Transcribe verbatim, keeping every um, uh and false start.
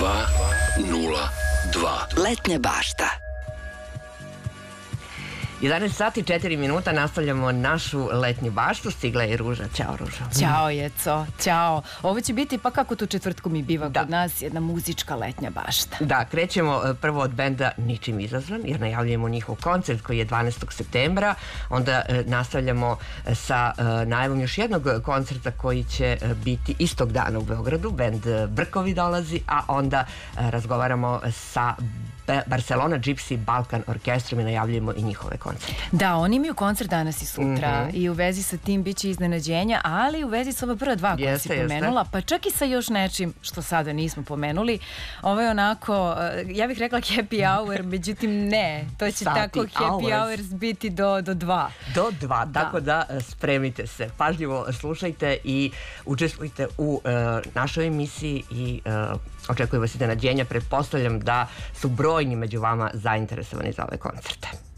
dva nula dva. Letnja bašta. jedanaest sati četiri minuta, nastavljamo našu letnju baštu. Stigla je Ruža. Ćao, Ruža. Ćao, Jeco. Ćao. Ovo će biti, pa kako tu četvrtku mi biva kod nas, jedna muzička letnja bašta. Da, krećemo prvo od benda Ničim izazvan, jer najavljujemo njihov koncert koji je dvanaestog septembra. Onda nastavljamo sa najavom još jednog koncerta koji će biti istog dana u Beogradu. Bend Brkovi dolazi, a onda razgovaramo sa Barcelona Gypsy Balkan orkestrom i najavljujemo i njihove koncerte. Da, oni imaju koncert danas i sutra i u vezi sa tim bit će iznenađenja, ali i u vezi sa ova prva dva koja si pomenula, pa čak i sa još nečim što sada nismo pomenuli. Ovo je onako, ja bih rekla happy hour, međutim ne, to će tako happy hours biti do dva. Do dva, tako da spremite se, pažljivo slušajte i učestvujte u našoj emisiji i očekujem vas iznenađenja. Pretpostavljam da su brojni među vama zainteresovani za ove koncerte.